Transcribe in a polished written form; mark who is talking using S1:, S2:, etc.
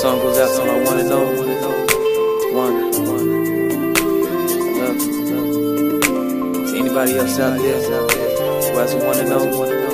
S1: song goes out to all I wanna know. One. I love you. To anybody else out there who has a wanna know.